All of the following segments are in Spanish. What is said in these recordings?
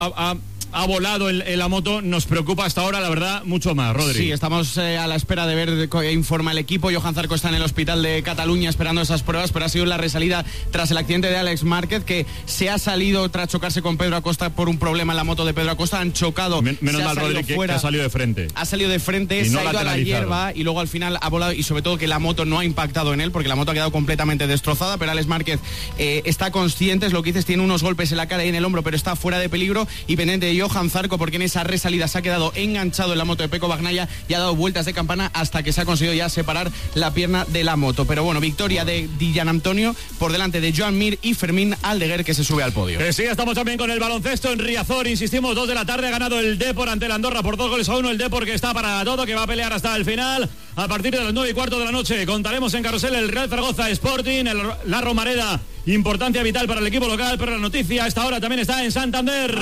ha volado en la moto, nos preocupa hasta ahora, la verdad, mucho más, Rodri. Sí, estamos a la espera de ver qué informa el equipo. Johan Zarco está en el hospital de Cataluña esperando esas pruebas, pero ha sido la resalida tras el accidente de Alex Márquez, que se ha salido tras chocarse con Pedro Acosta por un problema en la moto de Pedro Acosta. Han chocado. Menos mal, Rodri, que ha salido de frente. Ha salido de frente, se ha ido a la hierba y luego al final ha volado, y sobre todo que la moto no ha impactado en él, porque la moto ha quedado completamente destrozada, pero Alex Márquez está consciente, es lo que dices, tiene unos golpes en la cara y en el hombro, pero está fuera de peligro, y pendiente de Johan Zarco, porque en esa resalida se ha quedado enganchado en la moto de Pecco Bagnaia y ha dado vueltas de campana hasta que se ha conseguido ya separar la pierna de la moto. Pero bueno, victoria de Di Gianantonio por delante de Joan Mir y Fermín Aldeguer, que se sube al podio. Sí, estamos también con el baloncesto en Riazor, insistimos, 2 de la tarde, ha ganado el Depor ante el Andorra por 2-1, el Depor que está para todo, que va a pelear hasta el final. A partir de las 9:15 de la noche contaremos en Carrusel el Real Zaragoza Sporting, la Romareda, importancia vital para el equipo local, pero la noticia a esta hora también está en Santander.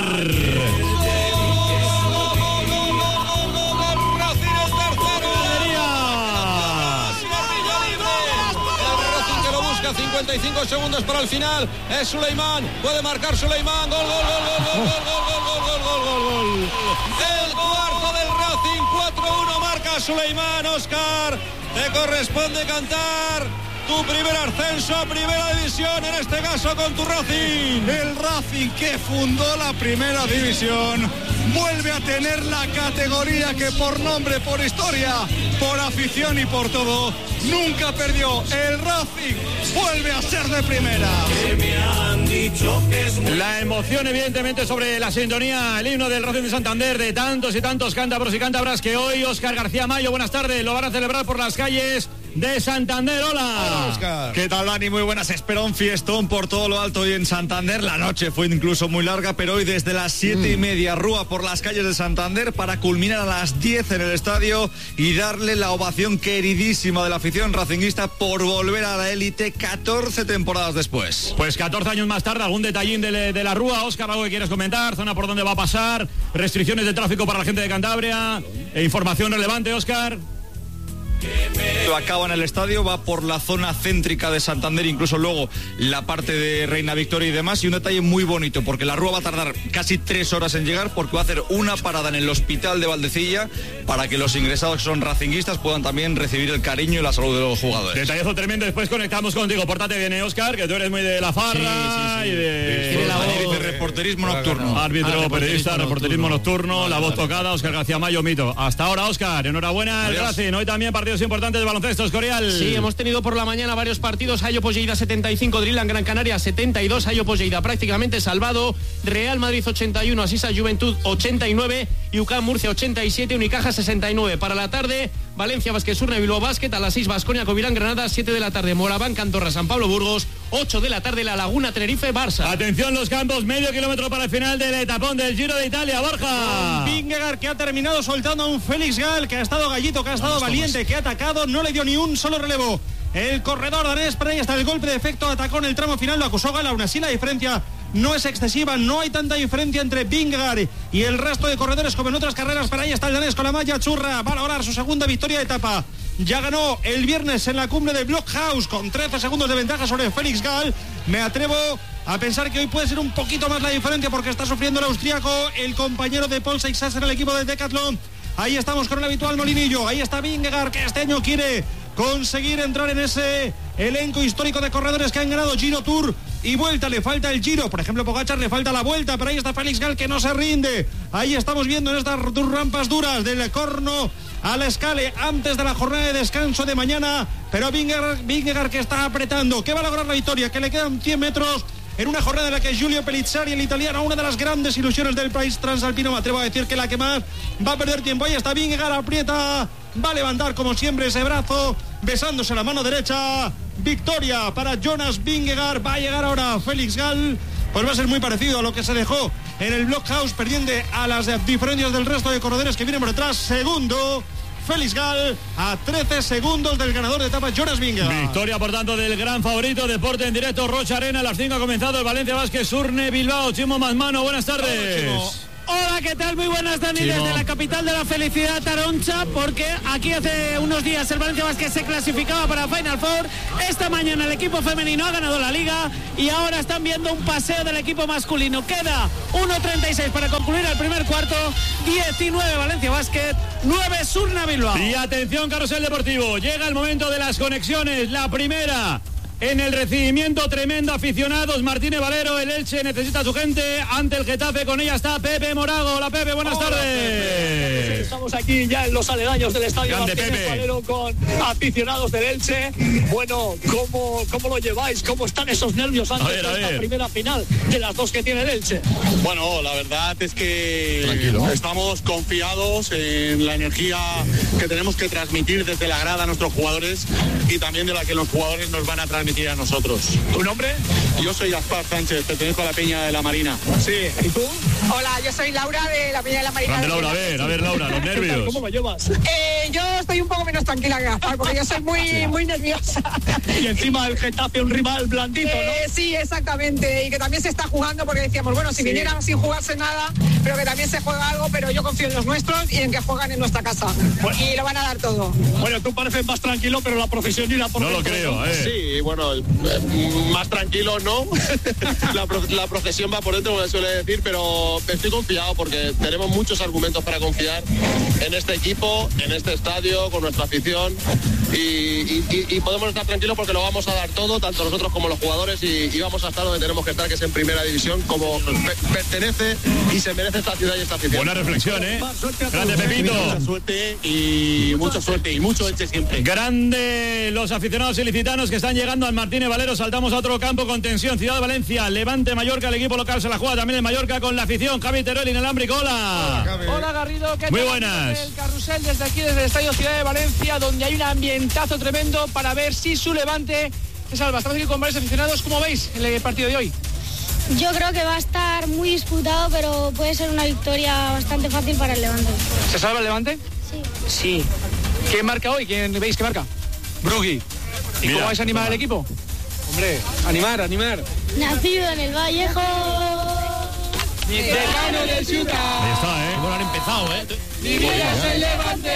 Busca 55 segundos para el final. Es Suleimán, puede marcar Suleimán. Gol. El cuarto del Racing, 4-1 marca Suleimán. Óscar, te corresponde cantar tu primer ascenso a primera división, en este caso con tu Racing. El Racing, que fundó la primera división, vuelve a tener la categoría que por nombre, por historia, por afición y por todo nunca perdió. El Racing vuelve a ser de primera. La emoción evidentemente sobre la sintonía, el himno del Racing de Santander, de tantos y tantos cántabros y cántabras que hoy Óscar García Mayo, buenas tardes, lo van a celebrar por las calles de Santander. Hola Óscar. ¿Qué tal, Dani? Muy buenas. Espera un fiestón por todo lo alto hoy en Santander. La noche fue incluso muy larga, pero hoy desde las 7:30 rúa por las calles de Santander para culminar a las 10 en el estadio y darle la ovación queridísima de la afición racinguista por volver a la élite 14 temporadas después. Pues 14 años más tarde, algún detallín de la rúa. Óscar, ¿algo que quieres comentar? ¿Zona por dónde va a pasar? ¿Restricciones de tráfico para la gente de Cantabria? ¿Información relevante, Óscar? Acaba en el estadio, va por la zona céntrica de Santander, incluso luego la parte de Reina Victoria y demás. Y un detalle muy bonito, porque la rúa va a tardar casi 3 horas en llegar, porque va a hacer una parada en el hospital de Valdecilla para que los ingresados que son racinguistas puedan también recibir el cariño y la salud de los jugadores. Detallazo tremendo, después conectamos contigo. Pórtate bien, Óscar, que tú eres muy de la farra y de reporterismo nocturno. Árbitro, periodista, reporterismo nocturno, la voz tocada, Óscar García Mayo, mito. Hasta ahora, Óscar, enhorabuena al Racing. Hoy también partidos importantes de baloncesto, Escorial. Sí, hemos tenido por la mañana varios partidos. Ayopo Lleida 75, Drill Gran Canaria 72, Ayopo Lleida prácticamente salvado, Real Madrid 81, Asisa Juventud 89 y UCAM Murcia 87, Unicaja 69. Para la tarde, Valencia Basket Surne Bilbao Basket, a las 6 Baskonia Covirán Granada, 7 de la tarde Moraván Cantorra San Pablo Burgos, 8 de la tarde La Laguna Tenerife Barça. Atención los campos, medio kilómetro para el final del etapón del Giro de Italia, Borja. Vingegaard, que ha terminado soltando a un Félix Gall, que ha estado gallito, que ha estado valiente, que ha atacado, no le dio ni un solo relevo. El corredor danés, pero ahí está el golpe de efecto, atacó en el tramo final, lo acusó Gall, aún así la diferencia no es excesiva, no hay tanta diferencia entre Vingegaard y el resto de corredores como en otras carreras, pero ahí está el danés con la malla churra, va a lograr su segunda victoria de etapa. Ya ganó el viernes en la cumbre de Blockhaus con 13 segundos de ventaja sobre Félix Gall. Me atrevo a pensar que hoy puede ser un poquito más la diferencia porque está sufriendo el austríaco, el compañero de Paul Seixas en el equipo de Decathlon. Ahí estamos con el habitual molinillo, ahí está Vingegaard, que este año quiere conseguir entrar en ese elenco histórico de corredores que han ganado Giro, Tour y Vuelta. Le falta el Giro, por ejemplo Pogačar le falta la Vuelta, pero ahí está Félix Gall, que no se rinde. Ahí estamos viendo en estas rampas duras del Corno a la Escale antes de la jornada de descanso de mañana, pero Vingegaard que está apretando, que va a lograr la victoria, que le quedan 100 metros en una jornada en la que Giulio Pellizzari, el italiano, una de las grandes ilusiones del país transalpino, me atrevo a decir que la que más va a perder tiempo. Ahí está Vingegaard, aprieta, va a levantar como siempre ese brazo, besándose la mano derecha. Victoria para Jonas Vingegaard, va a llegar ahora Félix Gall. Pues va a ser muy parecido a lo que se dejó en el Blockhaus, perdiendo a las diferencias del resto de corredores que vienen por detrás. Segundo Félix Gall, a 13 segundos del ganador de etapa, Jonas Vingegaard. Victoria, por tanto, del gran favorito. Deporte en directo, Rocha Arena, a las 5 ha comenzado el Valencia Basket Surne Bilbao. Chimo Mazmano, buenas tardes. Hola, Hola, ¿qué tal? Muy buenas, Dani, desde la capital de la felicidad, Taroncha, porque aquí hace unos días el Valencia Basket se clasificaba para Final Four. Esta mañana el equipo femenino ha ganado la liga y ahora están viendo un paseo del equipo masculino. Queda 1:36 para concluir el primer cuarto. 19 Valencia Basket, 9 Surna Bilbao. Y atención, Carrusel Deportivo, llega el momento de las conexiones. La primera en el recibimiento, tremendo, aficionados. Martínez Valero, el Elche necesita a su gente ante el Getafe. Con ella está Pepe Morago. Hola, Pepe, buenas tardes. Pepe. Estamos aquí ya en los aledaños del estadio Martínez Valero con aficionados del Elche. Bueno, ¿cómo lo lleváis? ¿Cómo están esos nervios antes de esta primera final de las dos que tiene el Elche? Bueno, la verdad es que estamos confiados en la energía que tenemos que transmitir desde la grada a nuestros jugadores y también de la que los jugadores nos van a transmitir a nosotros. ¿Tu nombre? Yo soy Gaspar Sánchez, pertenezco a la Peña de la Marina. Sí, ¿y tú? Hola, yo soy Laura de la Peña de la Marina. Grande, Laura, a ver, Laura, los nervios. ¿Cómo lo llevas? Yo estoy un poco menos tranquila que Gaspar, porque yo soy muy nerviosa. Y encima el Getafe, un rival blandito, ¿no? Sí, exactamente, y que también se está jugando, porque decíamos, bueno, si vinieran sin jugarse nada, pero que también se juega algo, pero yo confío en los nuestros y en que juegan en nuestra casa. Y lo van a dar todo. Bueno, tú pareces más tranquilo, pero la profesión y la No lo creo, Sí, bueno, más tranquilo no. la procesión va por dentro, como se suele decir, pero estoy confiado porque tenemos muchos argumentos para confiar en este equipo, en este estadio, con nuestra afición y podemos estar tranquilos porque lo vamos a dar todo, tanto nosotros como los jugadores y vamos a estar donde tenemos que estar, que es en primera división, como pertenece y se merece esta ciudad y esta afición. Buena reflexión, Grande, Pepito. Mucha suerte y mucho Elche siempre. Grande los aficionados ilicitanos que están llegando al Martínez Valero. Saltamos a otro campo con tensión. Ciudad de Valencia, Levante, Mallorca, el equipo local se la juega también el Mallorca con la afición. Javi Teruel, inalámbrico, hola. Hola, Garrido, ¿qué tal? Muy buenas. El carrusel desde aquí, desde el Estadio Ciudad de Valencia, donde hay un ambientazo tremendo para ver si su Levante se salva. Estamos aquí con varios aficionados. ¿Cómo veis el partido de hoy? Yo creo que va a estar muy disputado, pero puede ser una victoria bastante fácil para el Levante. ¿Se salva el Levante? Sí. ¿Quién marca hoy? ¿Quién veis que marca? Brugui. ¿Y cómo vais a animar al equipo? Hombre, animar. Nacido en el Vallejo. Decano del Ciutat. Ahí está, Bueno, han empezado, Vivirás el Levante.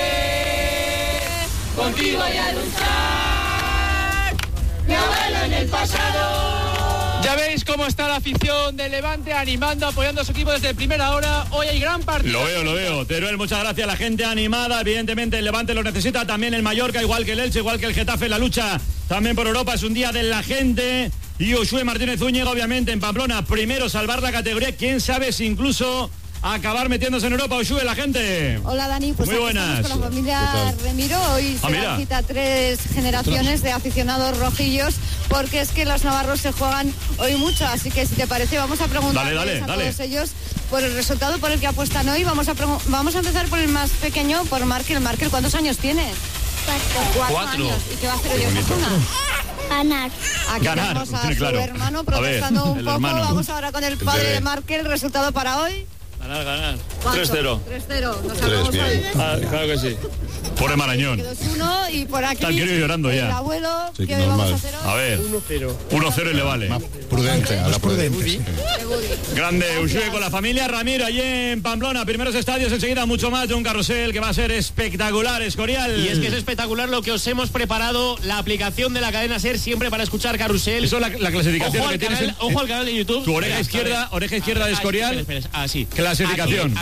Contigo y a luchar. Mi abuelo en el pasado. Ya veis cómo está la afición del Levante animando, apoyando a su equipo desde primera hora. Hoy hay gran partido. Lo veo. Teruel, muchas gracias. La gente animada, evidentemente el Levante lo necesita. También el Mallorca, igual que el Elche, igual que el Getafe. La lucha también por Europa es un día de la gente. Y Ushue Martínez Zúñiga, obviamente, en Pamplona. Primero salvar la categoría. Quién sabe si incluso acabar metiéndose en Europa. Ushue, la gente. Hola, Dani, pues muy buenas. Con la familia Remiro. Hoy se cita 3 generaciones de aficionados rojillos, porque es que los navarros se juegan hoy mucho, así que si te parece vamos a preguntarles a todos ellos por el resultado por el que apuestan hoy. Vamos a empezar por el más pequeño, por Markel. Markel, ¿cuántos años tienes? 4 años. ¿Y qué va a hacer hoy Osasuna? Ganar. Aquí tenemos a su hermano protestando un poco. Vamos ahora con el padre de Markel. ¿Resultado para hoy? Ganar. 3-0. 3-0. Nos salvamos hoy. Claro que sí. Pobre Marañón. 2-1 y por aquí. Está el querido llorando ya. El abuelo, sí, ¿qué vamos a hacer hoy? A ver. 1-0 y le vale. Más prudente, a la prudente. Grande, Ushue con la familia Ramiro allí en Pamplona. Primeros estadios, enseguida mucho más de un carrusel que va a ser espectacular, Escorial. Y es que es espectacular lo que os hemos preparado, la aplicación de la cadena SER, siempre para escuchar carrusel. Eso es la clasificación ojo que tienes. Ojo al canal de YouTube. Tu oreja izquierda de Escorial. Espera. Así. Clasificación.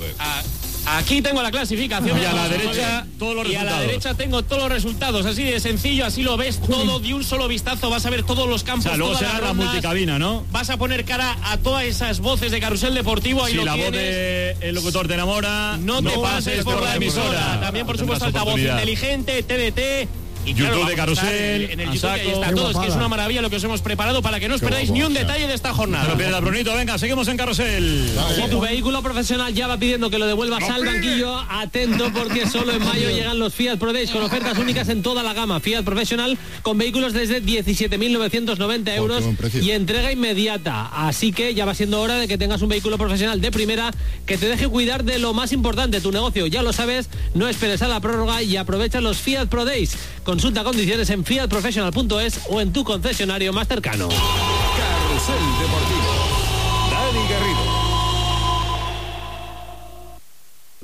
Aquí tengo la clasificación. Y a la derecha todos los resultados. Y a la derecha tengo todos los resultados. Así de sencillo, así lo ves todo de un solo vistazo. Vas a ver todos los campos. O sea, luego será la multicabina, ¿no? Vas a poner cara a todas esas voces de carrusel deportivo. Ahí si lo la tienes. Voz del locutor te enamora, no te pases por la emisora. También, por supuesto, altavoz inteligente, TDT. Y YouTube claro, de carrusel, en el YouTube ahí está todo. Es que es una maravilla lo que os hemos preparado para que no os perdáis ni un detalle de esta jornada. No pierdas, Brunito. Venga, seguimos en carrusel. Si tu vehículo profesional ya va pidiendo que lo devuelvas al banquillo, atento, porque solo en mayo llegan los Fiat Pro Days con ofertas únicas en toda la gama. Fiat Professional con vehículos desde 17.990 euros y entrega inmediata. Así que ya va siendo hora de que tengas un vehículo profesional de primera que te deje cuidar de lo más importante, tu negocio. Ya lo sabes, no esperes a la prórroga y aprovecha los Fiat Pro Days. Consulta condiciones en fiatprofessional.es o en tu concesionario más cercano. Carrusel Deportivo. Dani Garrido.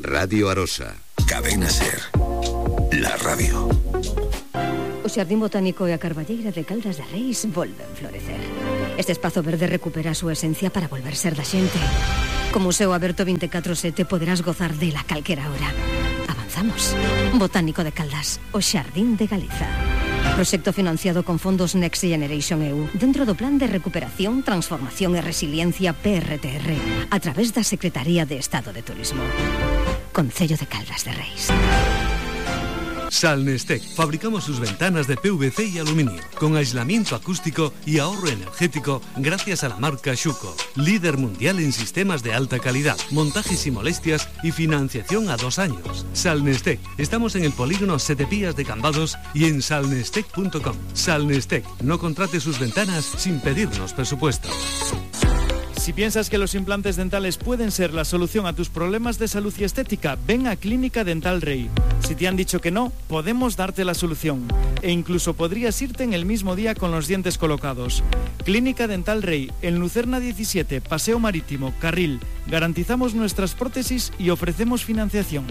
Radio Arosa. Cadena Ser. La radio. O Xardín Botánico e a Carballeira de Caldas de Reis volven florecer. Este espazo verde recupera a súa esencia para volver ser da xente. Co Museo aberto 24/7 poderás gozar dela calquera hora. Avanzamos. Botánico de Caldas, o Xardín de Galiza. Proxecto financiado con fondos Next Generation EU dentro do Plan de Recuperación, Transformación e Resiliencia PRTR a través da Secretaría de Estado de Turismo. Concello de Caldas de Reis. Salnestec. Fabricamos sus ventanas de PVC y aluminio, con aislamiento acústico y ahorro energético gracias a la marca Schuco, líder mundial en sistemas de alta calidad, montajes y molestias y financiación a 2 años. Salnestec. Estamos en el polígono Setepías de Cambados y en salnestec.com. Salnestec. No contrate sus ventanas sin pedirnos presupuesto. Si piensas que los implantes dentales pueden ser la solución a tus problemas de salud y estética, ven a Clínica Dental Rey. Si te han dicho que no, podemos darte la solución. E incluso podrías irte en el mismo día con los dientes colocados. Clínica Dental Rey, en Lucerna 17, Paseo Marítimo, Carril. Garantizamos nuestras prótesis y ofrecemos financiación.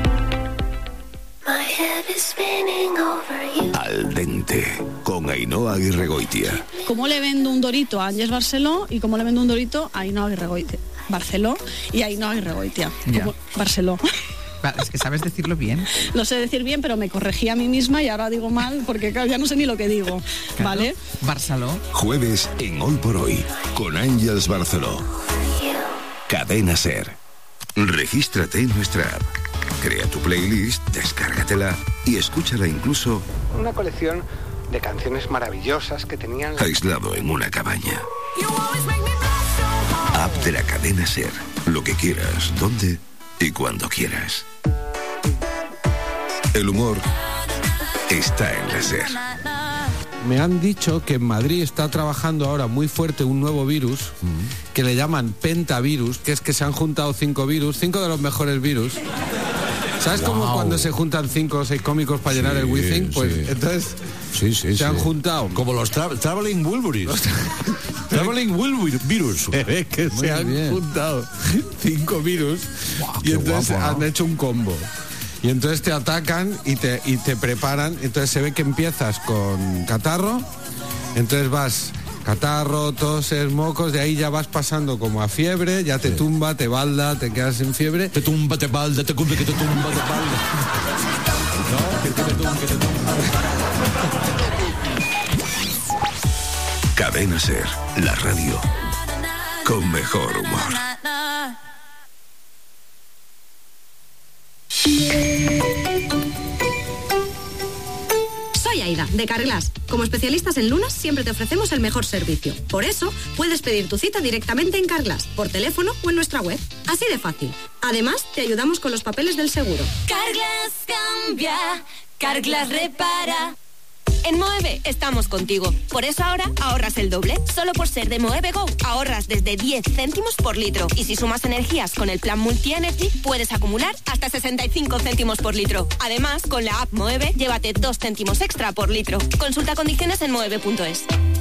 Al dente, con Ainhoa Aguirregoitia. ¿Cómo le vendo un dorito a Ángeles Barceló y cómo le vendo un dorito a Ainhoa Aguirregoitia? Barceló y Ainhoa Aguirregoitia. Barceló. Es que sabes decirlo bien. Lo sé decir bien, pero me corregí a mí misma y ahora digo mal porque claro, ya no sé ni lo que digo. Claro. ¿Vale? Barceló. Jueves en Hoy por Hoy, con Ángeles Barceló. Cadena Ser. Regístrate en nuestra app. Crea tu playlist, descárgatela y escúchala incluso. Una colección de canciones maravillosas que tenían... aislado en una cabaña. App de la Cadena Ser. Lo que quieras, donde y cuando quieras. El humor está en la Ser. Me han dicho que en Madrid está trabajando ahora muy fuerte un nuevo virus que le llaman pentavirus, que es que se han juntado 5 virus, 5 de los mejores virus. ¿Sabes cómo cuando se juntan 5 o 6 cómicos para llenar el Wizzing? Pues entonces se han juntado. Como los Traveling Wilburys. Traveling Wilburys. Que se han juntado 5 virus y entonces han hecho un combo. Y entonces te atacan y te preparan. Entonces se ve que empiezas con catarro, entonces vas catarro, toses, mocos, de ahí ya vas pasando como a fiebre, ya te tumba, te balda, te quedas sin fiebre. Te tumba, te balda, te cumple, que te tumba, te balda. No, que te tumba, que te tumba. Cadena Ser, la radio con mejor humor. Soy Aida, de Carglass. Como especialistas en lunas, siempre te ofrecemos el mejor servicio. Por eso, puedes pedir tu cita directamente en Carglass, por teléfono o en nuestra web. Así de fácil. Además, te ayudamos con los papeles del seguro. Carglass cambia, Carglass repara. En Moeve estamos contigo. Por eso ahora ahorras el doble. Solo por ser de Moeve Go ahorras desde 10 céntimos por litro. Y si sumas energías con el plan Multi-Energy, puedes acumular hasta 65 céntimos por litro. Además, con la app Moeve, llévate 2 céntimos extra por litro. Consulta condiciones en moeve.es.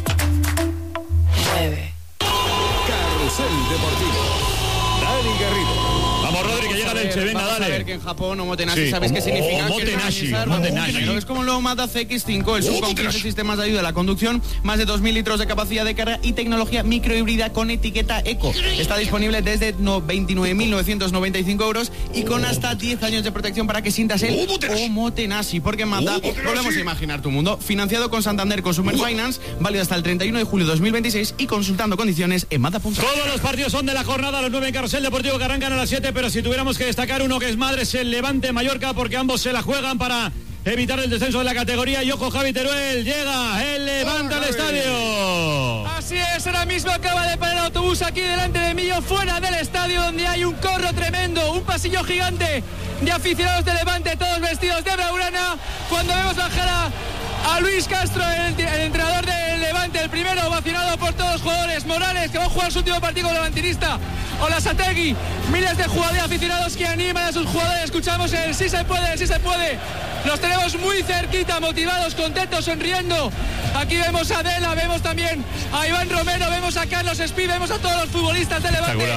Moeve. Carrusel Deportivo. Dani Garrido. Vamos, Rodri, que llega el Elche, venga, dale. A ver que en Japón Omotenashi, ¿sabes qué significa? Omotenashi. Es como el nuevo Mazda CX-5, el sub con 15 sistemas de ayuda a la conducción, más de 2.000 litros de capacidad de carga y tecnología microhíbrida con etiqueta eco. Está disponible desde 29.995 euros y con hasta 10 años de protección para que sientas el Omotenashi. Porque en Mazda volvemos a imaginar tu mundo. Financiado con Santander Consumer Finance, válido hasta el 31 de julio de 2026 y consultando condiciones en Mazda.com. Todos los partidos son de la jornada, los 9 en Carrusel Deportivo que arrancan a las 7, pero si tuviéramos que destacar uno que es madre es el Levante Mallorca, porque ambos se la juegan para evitar el descenso de la categoría. Y ojo, Javi Teruel, llega el Levante al estadio. Así es, ahora mismo acaba de parar el autobús aquí delante de mí, fuera del estadio, donde hay un corro tremendo, un pasillo gigante de aficionados de Levante, todos vestidos de blaugrana. Cuando vemos bajar a Luis Castro, el entrenador del Levante, el primero ovacionado por todos los jugadores. Morales, que va a jugar su último partido levantinista. Olasategui, miles de jugadores aficionados que animan a sus jugadores. Escuchamos el sí se puede, sí se puede. Los tenemos muy cerquita, motivados, contentos, sonriendo. Aquí vemos a Adela, vemos también a Iván Romero, vemos a Carlos Espí, vemos a todos los futbolistas de Levante.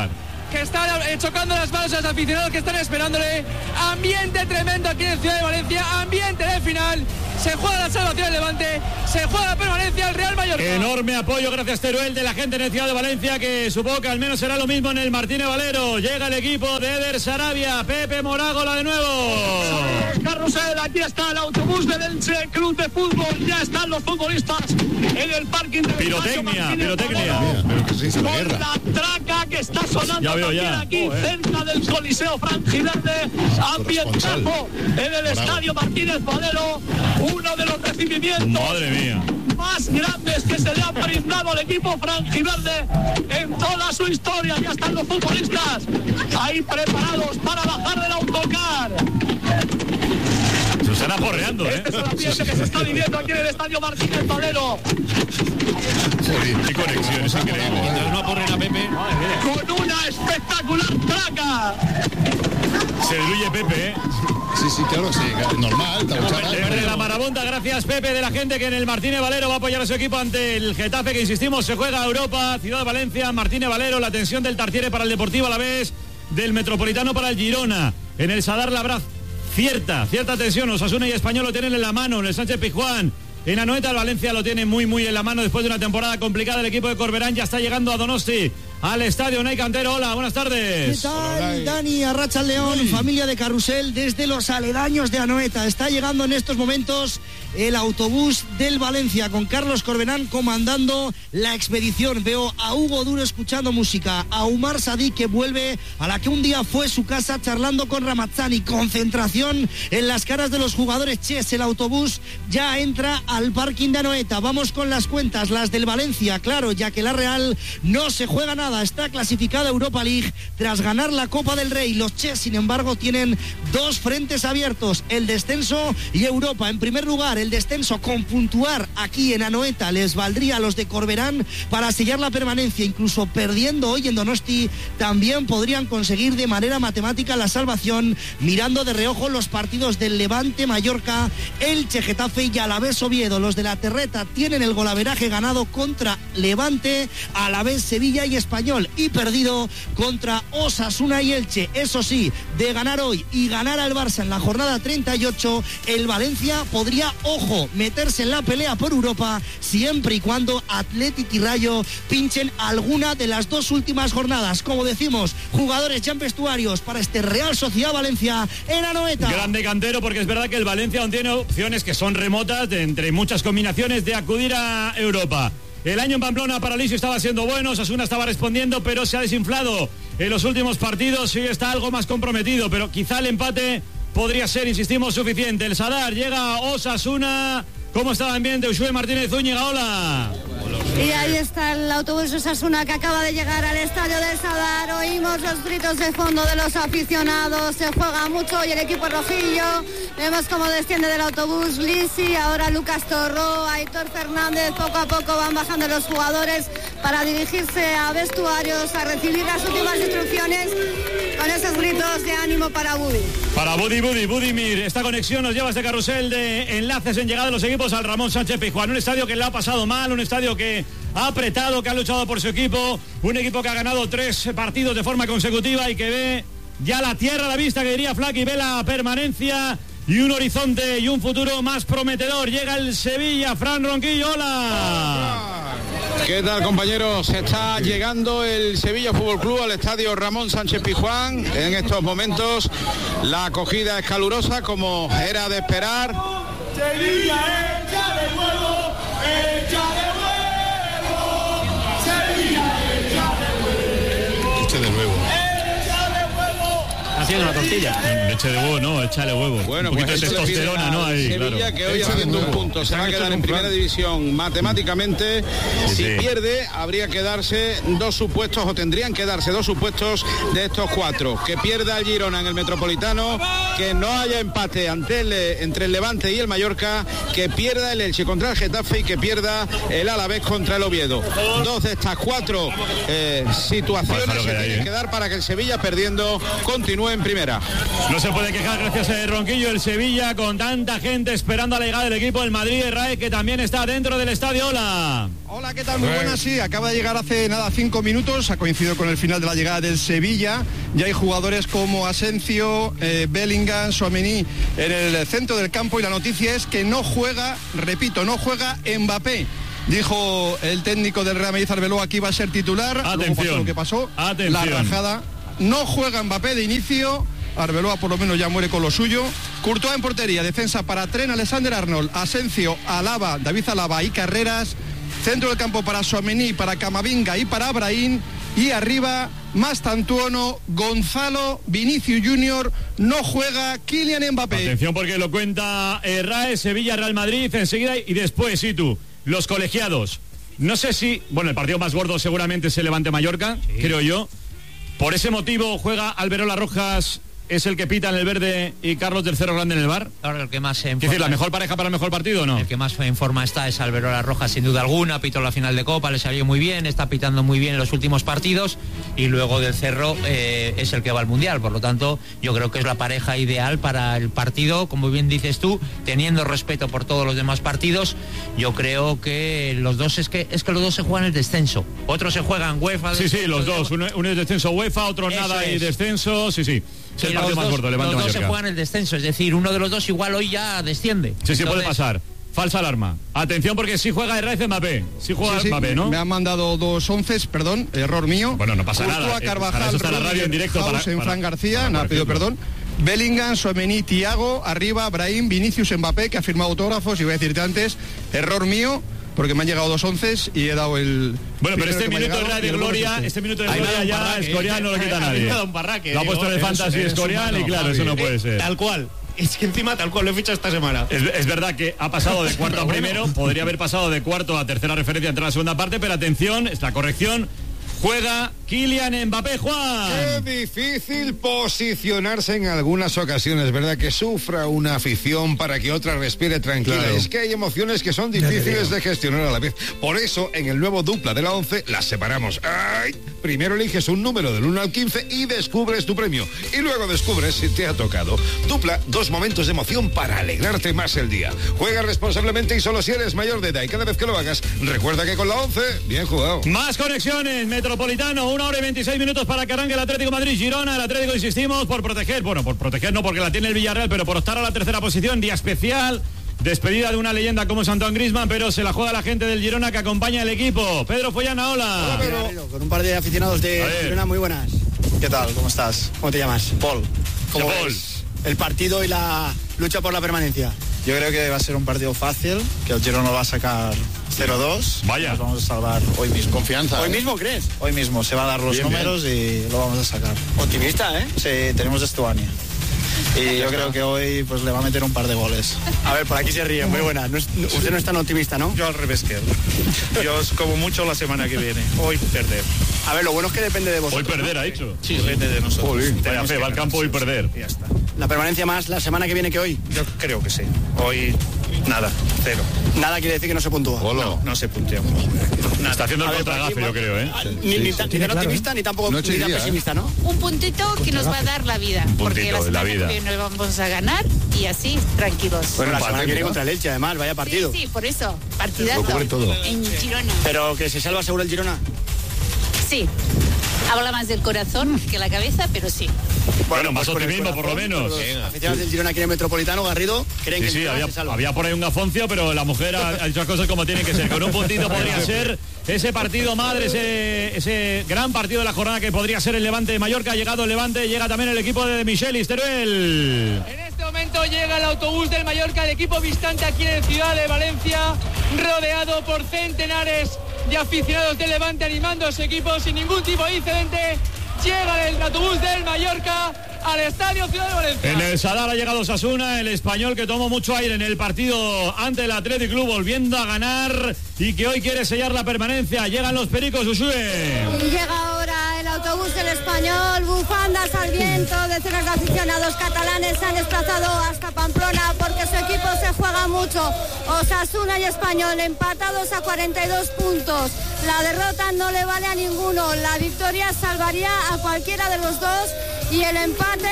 que está chocando las manos a los aficionados que están esperándole. Ambiente tremendo aquí en Ciudad de Valencia, ambiente de final. Se juega la salvación del Levante, se juega la permanencia al Real Mallorca. Enorme apoyo, gracias Teruel, de la gente en el Ciudad de Valencia, que supongo que al menos será lo mismo en el Martínez Valero. Llega el equipo de Eder Sarabia, Pepe Morágola de nuevo. Carrusel, aquí está el autobús del Elche Club de Fútbol, ya están los futbolistas en el parking de pirotecnia. Con la traca que está sonando aquí cerca del Coliseo Franjiverde, ambientazo en el estadio Martínez Valero, uno de los recibimientos más grandes que se le ha brindado al equipo franjiverde en toda su historia. Ya están los futbolistas ahí preparados para bajar del autocar. Se están aporreando, Este es el ambiente que se está viviendo aquí en el estadio Martínez Valero. Qué conexión, es increíble. Mientras no aporren a Pepe. Con una espectacular traca. Se diluye Pepe, Sí, claro, normal. Desde la marabunta, gracias Pepe, de la gente que en el Martínez Valero va a apoyar a su equipo ante el Getafe, que insistimos, se juega a Europa, Ciudad de Valencia, Martínez Valero, la tensión del Tartiere para el Deportivo Alavés, del Metropolitano para el Girona. En el Sadar Labraz, cierta tensión, Osasuna y Español lo tienen en la mano, en el Sánchez Pizjuán. En Anoeta el Valencia lo tiene muy en la mano después de una temporada complicada. El equipo de Corberán ya está llegando a Donosti, al estadio. Unai Cantero, hola, buenas tardes. ¿Qué tal, Dani? Arracha León, familia de Carrusel, desde los aledaños de Anoeta. Está llegando en estos momentos el autobús del Valencia con Carlos Corberán comandando la expedición. Veo a Hugo Duro escuchando música, a Umar Sadí, que vuelve a la que un día fue su casa, charlando con Ramazzani. Concentración en las caras de los jugadores. Ches, el autobús ya entra al parking de Anoeta. Vamos con las cuentas, las del Valencia, claro, ya que la Real no se juega nada, está clasificada a Europa League tras ganar la Copa del Rey. Los Ches, sin embargo, tienen dos frentes abiertos, el descenso y Europa. En primer lugar, el descenso, con puntuar aquí en Anoeta les valdría a los de Corberán para sellar la permanencia. Incluso perdiendo hoy en Donosti también podrían conseguir de manera matemática la salvación, mirando de reojo los partidos del Levante, Mallorca, Elche, Getafe y Alavés Oviedo. Los de la Terreta tienen el golaveraje ganado contra Levante, Alavés, Sevilla y Español, y perdido contra Osasuna y Elche. Eso sí, de ganar hoy y ganar al Barça en la jornada 38, el Valencia podría, ojo, meterse en la pelea por Europa, siempre y cuando Athletic y Rayo pinchen alguna de las dos últimas jornadas. Como decimos, jugadores ya en vestuarios para este Real Sociedad Valencia en Anoeta. Grande Cantero, porque es verdad que el Valencia aún tiene opciones que son remotas, entre muchas combinaciones, de acudir a Europa. El año en Pamplona para Lisi estaba siendo bueno, Osasuna estaba respondiendo, pero se ha desinflado en los últimos partidos y está algo más comprometido, pero quizá el empate podría ser, insistimos, suficiente. El Sadar llega a Osasuna. ¿Cómo está el ambiente? Ushue Martínez Zúñiga, hola. Y ahí está el autobús Osasuna que acaba de llegar al estadio del Sadar. Oímos los gritos de fondo de los aficionados. Se juega mucho hoy el equipo rojillo. Vemos cómo desciende del autobús Lisi, ahora Lucas Torró, Aitor Fernández. Poco a poco van bajando los jugadores para dirigirse a vestuarios, a recibir las últimas instrucciones con esos gritos de ánimo para Budi. Para Budimir. Esta conexión nos lleva a este carrusel de enlaces en llegada de los equipos al Ramón Sánchez Pizjuán. Un estadio que le ha pasado mal, un estadio que ha apretado, que ha luchado por su equipo, un equipo que ha ganado 3 partidos de forma consecutiva y que ve ya la tierra a la vista, que diría Flaky, ve la permanencia y un horizonte y un futuro más prometedor. Llega el Sevilla, Fran Ronquillo, hola. ¿Qué tal, compañeros? Está llegando el Sevilla Fútbol Club al estadio Ramón Sánchez Pizjuán. En estos momentos la acogida es calurosa, como era de esperar. Sevilla, echa de huevo, echa de huevo. Sevilla, echa de huevo. Echa de huevo. Haciendo una tortilla. Leche de huevo, no, échale huevo. Bueno, un poquito pues de testosterona, ¿no? Ahí, Sevilla, claro. Que hoy haciendo un punto se va a quedar en primera división matemáticamente. Si pierde, habría que darse 2 supuestos, o tendrían que darse 2 supuestos de estos 4. Que pierda el Girona en el Metropolitano, que no haya empate entre el Levante y el Mallorca, que pierda el Elche contra el Getafe y que pierda el Alavés contra el Oviedo. 2 de estas 4 situaciones se tienen que dar para que el Sevilla, perdiendo, continúe en en primera. No se puede quejar gracias a Ronquillo el Sevilla con tanta gente esperando a la llegada del equipo del Madrid. Rae, que también está dentro del estadio. Hola. Hola, ¿qué tal? Muy buenas, sí. Acaba de llegar hace 5 minutos. Ha coincidido con el final de la llegada del Sevilla. Ya hay jugadores como Asensio, Bellingham, Tchouaméni en el centro del campo y la noticia es que no juega, repito, no juega Mbappé. Dijo el técnico del Real Madrid, Arbeloa, que iba a ser titular. Atención. Luego pasó lo que pasó. Atención. La rajada. No juega Mbappé de inicio. Arbeloa por lo menos ya muere con lo suyo. Courtois en portería, defensa para Trent, Alexander-Arnold, Asensio, Alaba, David Alaba y Carreras. Centro del campo para Tchouaméni, para Camavinga y para Brahim. Y arriba, Mastantuono, Gonzalo, Vinicius Junior, no juega Kylian Mbappé. Atención porque lo cuenta Rae, Sevilla, Real Madrid, enseguida y después, y tú, los colegiados. No sé si, bueno, el partido más gordo seguramente es el Levante-Mallorca, creo yo. Por ese motivo juega Alberola Rojas, es el que pita en el verde y Carlos del Cerro Grande en el bar. Claro, el que más en forma. Es decir, ¿la mejor pareja para el mejor partido o no? El que más en forma está es Alberola Rojas, sin duda alguna. Pitó la final de Copa, le salió muy bien, está pitando muy bien en los últimos partidos. Y luego del Cerro es el que va al Mundial. Por lo tanto, yo creo que es la pareja ideal para el partido. Como bien dices tú, teniendo respeto por todos los demás partidos, yo creo que los dos es que los dos se juegan el descenso. Otros se juegan UEFA. Sí, los dos. Uno es descenso UEFA, otro nada y descenso. Sí. Es el partido más gordo, Levante los dos Mallorca. Se juegan el descenso, es decir, uno de los dos igual hoy ya desciende. Sí, entonces... puede pasar. Falsa alarma. Atención porque sí juega Raez Mbappé. Sí juega Mbappé, ¿no? Me han mandado 2 onces, perdón, error mío. Bueno, no pasa Courtois, nada. Carvajal, para eso está la radio en directo. Fran García, no ha pedido perdón. Bellingham, Tchouaméni, Thiago, arriba, Brahim, Vinicius, Mbappé, que ha firmado autógrafos. Y voy a decirte antes, error mío, porque me han llegado 2 onces y he dado el... Bueno, pero este minuto de gloria, ya Escorial no lo quita nadie. Lo ha puesto en el Fantasy Escorial y claro, eso no puede ser. Tal cual. Es que encima tal cual lo he fichado esta semana. Es verdad que ha pasado de cuarto a primero, podría haber pasado de cuarto a tercera referencia entre la segunda parte, pero atención, esta corrección. Juega Kylian Mbappé, Juan. Qué difícil posicionarse en algunas ocasiones, ¿verdad? Que sufra una afición para que otra respire tranquila. Claro. Es que hay emociones que son difíciles de gestionar a la vez. Por eso, en el nuevo dupla de la 11, las separamos. ¡Ay! Primero eliges un número del 1 al 15 y descubres tu premio. Y luego descubres si te ha tocado. Dupla, 2 momentos de emoción para alegrarte más el día. Juega responsablemente y solo si eres mayor de edad. Y cada vez que lo hagas, recuerda que con la 11, bien jugado. Más conexiones, Metropolitano, 1 hora y 26 minutos para que arranque el Atlético Madrid-Girona. El Atlético, insistimos, por proteger no porque la tiene el Villarreal, pero por optar a la tercera posición, día especial. Despedida de una leyenda como Antoine Griezmann, pero se la juega la gente del Girona que acompaña al equipo. Pedro Follana, hola. Hola, Pedro. Con un par de aficionados de Girona, muy buenas. ¿Qué tal? ¿Cómo estás? ¿Cómo te llamas? Paul. ¿Cómo ves el partido y la lucha por la permanencia? Yo creo que va a ser un partido fácil, que el Girona va a sacar 0-2. Vaya. Nos vamos a salvar hoy mismo. Confianza. ¿Hoy mismo crees? Hoy mismo. Se va a dar los números y lo vamos a sacar. Optimista, ¿eh? Sí, tenemos Estuania. Y yo creo que hoy pues le va a meter un par de goles. A ver, por aquí se ríe, muy buena. Usted no es tan optimista, ¿no? Yo al revés que él. Yo es como mucho la semana que viene. Hoy perder. A ver, lo bueno es que depende de vosotros. Hoy perder, ¿no? Ha dicho. Sí, depende de nosotros. Vaya fe, va al campo y perder. Ya está. ¿La permanencia más la semana que viene que hoy? Yo creo que sí. Hoy nada, 0. Nada quiere decir que no se puntúa. No se puntea. Está haciendo el contragafe, yo creo, ¿eh? Ni tan optimista ni tampoco ni tan pesimista, ¿no? Un puntito que nos va a dar la vida. Porque la semana que viene vamos a ganar y así, tranquilos. Bueno, la semana que viene contra el Elche, además, vaya partido. Sí, por eso, partidazo en Girona. ¿Pero que se salva seguro el Girona? Sí. Habla más del corazón que la cabeza, pero sí. Bueno, más optimismo por lo menos. Los aficionados del Girona aquí en el Metropolitano, Garrido, creen que el Girona se salva. Había por ahí un gafoncio, pero la mujer ha dicho las cosas como tienen que ser. Con un puntito podría ser ese partido madre, ese gran partido de la jornada que podría ser el Levante de Mallorca. Ha llegado el Levante, llega también el equipo de Michelis, Teruel. En este momento llega el autobús del Mallorca, el equipo visitante aquí en Ciudad de Valencia, rodeado por centenares de aficionados del Levante animando a su equipo sin ningún tipo de incidente. Llega el autobús del Mallorca al estadio Ciudad de Valencia. En el Sadar ha llegado Osasuna, el español que tomó mucho aire en el partido ante el Athletic Club, volviendo a ganar y que hoy quiere sellar la permanencia. Llegan los pericos, Usue. Llega ahora el autobús del español, bufandas al viento, decenas de aficionados catalanes se han desplazado hasta Pamplona porque su equipo se juega mucho. Osasuna y Español empatados a 42 puntos. La derrota no le vale a ninguno, la victoria salvaría a cualquiera de los dos y el empate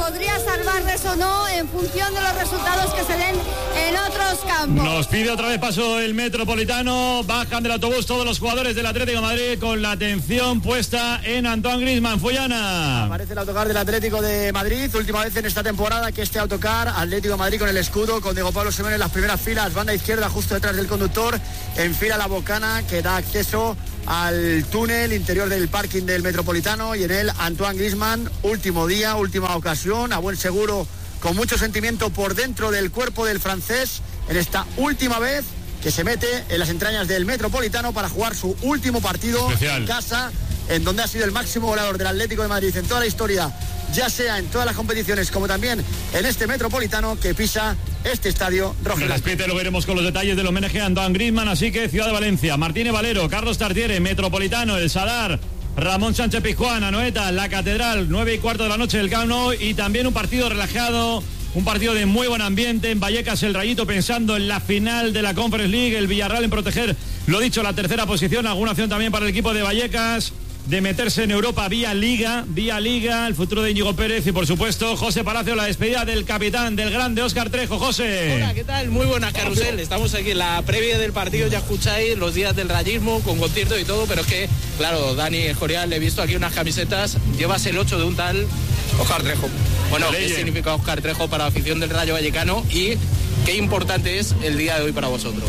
podría salvarles o no en función de los resultados que se den en otros campos. Nos pide otra vez paso el Metropolitano, bajan del autobús todos los jugadores del Atlético de Madrid con la atención puesta en Antoine Griezmann. Fullana. Aparece el autocar del Atlético de Madrid, última vez en esta temporada que este autocar, Atlético de Madrid con el escudo, con Diego Pablo Simeone en las primeras filas, banda izquierda justo detrás del conductor, enfila la bocana que da acceso al túnel interior del parking del Metropolitano y en él Antoine Griezmann, último día, última ocasión, a buen seguro, con mucho sentimiento por dentro del cuerpo del francés, en esta última vez que se mete en las entrañas del Metropolitano para jugar su último partido en casa, en donde ha sido el máximo goleador del Atlético de Madrid en toda la historia, ya sea en todas las competiciones como también en este Metropolitano que pisa este estadio rojo. Luego iremos con los detalles del homenaje a Antoine Griezmann, así que Ciudad de Valencia, Martínez Valero, Carlos Tartiere, Metropolitano, El Sadar, Ramón Sánchez Pizjuán, Anoeta, La Catedral, 9:15 de la noche del Camp Nou, y también un partido relajado, un partido de muy buen ambiente en Vallecas, el Rayito pensando en la final de la Conference League, el Villarreal en proteger, lo dicho, la tercera posición, alguna opción también para el equipo de Vallecas de meterse en Europa vía Liga, el futuro de Íñigo Pérez y por supuesto José Palacio, la despedida del capitán, del grande Óscar Trejo. José. Hola, ¿qué tal? Muy buenas, Carrusel. Estamos aquí en la previa del partido, ya escucháis los días del rayismo con conciertos y todo, pero es que, claro, Dani Escorial, le he visto aquí unas camisetas, llevas el 8 de un tal Óscar Trejo. Bueno, ¿qué significa Óscar Trejo para la afición del Rayo Vallecano y qué importante es el día de hoy para vosotros?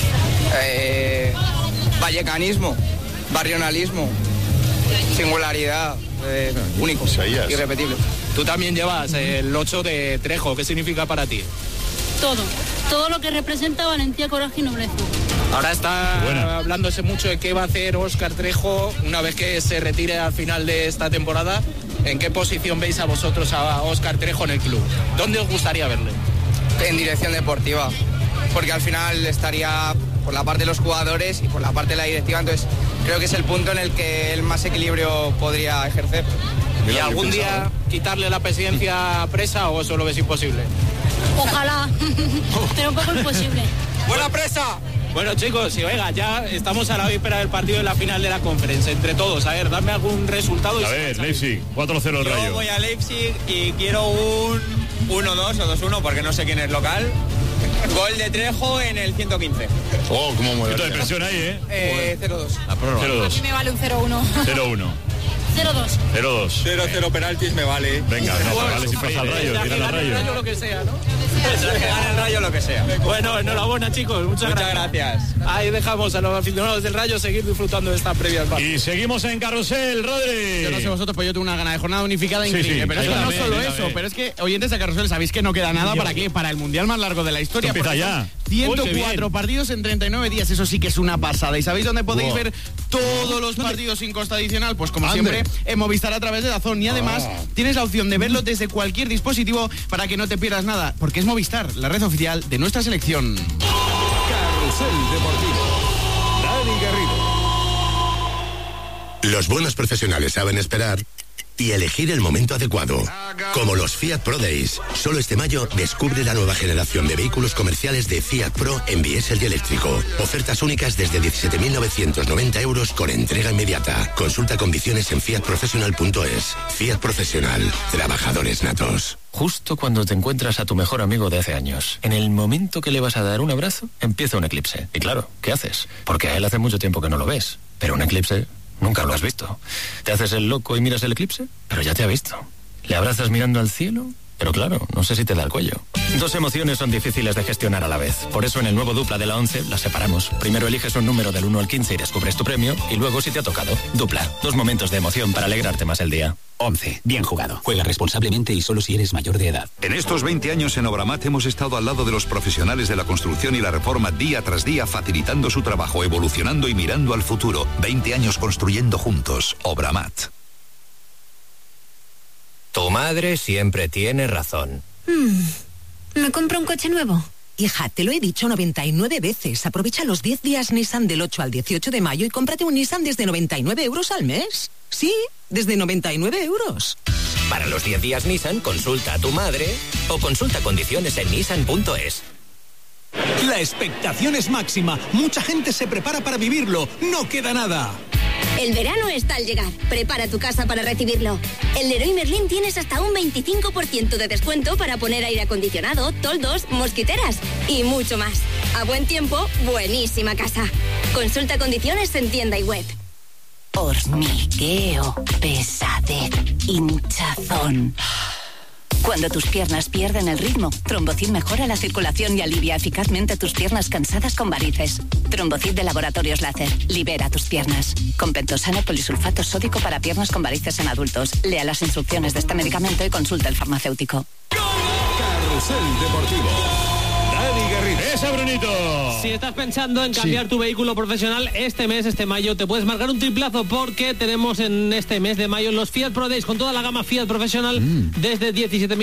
Vallecanismo, barrionalismo, singularidad, único, irrepetible. Tú también llevas el 8 de Trejo, ¿qué significa para ti? Todo lo que representa valentía, coraje y nobleza. Ahora está hablándose mucho de qué va a hacer Óscar Trejo una vez que se retire al final de esta temporada. ¿En qué posición veis a vosotros a Óscar Trejo en el club? ¿Dónde os gustaría verle? En dirección deportiva, porque al final estaría por la parte de los jugadores y por la parte de la directiva, entonces creo que es el punto en el que el más equilibrio podría ejercer. ¿Y algún día quitarle la presidencia presa o eso lo ves imposible? Ojalá, pero un poco imposible. ¡Buena presa! Bueno, chicos, y venga, ya estamos a la víspera del partido de la final de la Conference. Entre todos, a ver, dame algún resultado. A ver, Leipzig, 4-0 el Rayo. Yo voy a Leipzig y quiero un 1-2 o 2-1 porque no sé quién es local. Gol de Trejo en el 115. Oh, cómo mueve. Qué presión ahí, 0-2. La prórroga. 0-2. A mí me vale un 0-1. 0-1. 0-2. 0-0 penaltis me vale. Venga, no, vale si pasa al Rayo, tira al Rayo. Rayo lo que sea, ¿no? Que gane el Rayo lo que sea. Bueno, enhorabuena, chicos. Muchas gracias. Ahí dejamos a los aficionados del Rayo seguir disfrutando de esta previa al partido. Y seguimos en Carrusel, Rodri. Yo no sé vosotros, pero yo tengo una gana de jornada unificada increíble. Pero es que no solo eso, pero es que oyentes de Carrusel, sabéis que no queda nada para qué, para el mundial más largo de la historia. Empieza ya. 104 partidos en 39 días, eso sí que es una pasada. ¿Y sabéis dónde podéis ver todos los partidos sin costa adicional? Pues como siempre, en Movistar a través de DAZN. Y además tienes la opción de verlo desde cualquier dispositivo para que no te pierdas nada, porque es Movistar, la red oficial de nuestra selección. Carrusel Deportivo. Dani Garrido. Los buenos profesionales saben esperar y elegir el momento adecuado. Como los Fiat Pro Days. Solo este mayo descubre la nueva generación de vehículos comerciales de Fiat Pro en diésel y eléctrico. Ofertas únicas desde 17.990 euros con entrega inmediata. Consulta condiciones en fiatprofessional.es. Fiat Profesional. Trabajadores natos. Justo cuando te encuentras a tu mejor amigo de hace años, en el momento que le vas a dar un abrazo, empieza un eclipse. Y claro, ¿qué haces? Porque a él hace mucho tiempo que no lo ves. Pero un eclipse nunca lo has visto. Te haces el loco y miras el eclipse, pero ya te ha visto. Le abrazas mirando al cielo, pero claro, no sé si te da el cuello. Dos emociones son difíciles de gestionar a la vez. Por eso en el nuevo Dupla de la 11 las separamos. Primero eliges un número del 1 al 15 y descubres tu premio, y luego si te ha tocado. Dupla, dos momentos de emoción para alegrarte más el día. 11. Bien jugado. Juega responsablemente y solo si eres mayor de edad. En estos 20 años en Obramat hemos estado al lado de los profesionales de la construcción y la reforma día tras día, facilitando su trabajo, evolucionando y mirando al futuro. 20 años construyendo juntos. Obramat. Tu madre siempre tiene razón. ¿Me compro un coche nuevo? Hija, te lo he dicho 99 veces. Aprovecha los 10 días Nissan del 8 al 18 de mayo y cómprate un Nissan desde 99 euros al mes. Sí, desde 99 euros. Para los 10 días Nissan, consulta a tu madre o consulta condiciones en nissan.es. La expectación es máxima. Mucha gente se prepara para vivirlo. No queda nada. El verano está al llegar. Prepara tu casa para recibirlo. En Leroy Merlin tienes hasta un 25% de descuento para poner aire acondicionado, toldos, mosquiteras y mucho más. A buen tiempo, buenísima casa. Consulta condiciones en tienda y web. Hormigueo, pesadez, hinchazón. Cuando tus piernas pierden el ritmo, Trombocid mejora la circulación y alivia eficazmente tus piernas cansadas con varices. Trombocid de Laboratorios Láser. Libera tus piernas. Con pentosano polisulfato sódico para piernas con varices en adultos. Lea las instrucciones de este medicamento y consulta al farmacéutico. Carrusel Deportivo. Dani Garrido. ¡Esa, Brunito! Si estás pensando en cambiar tu vehículo profesional este mayo, te puedes marcar un triplazo porque tenemos en este mes de mayo los Fiat Pro Days con toda la gama Fiat profesional desde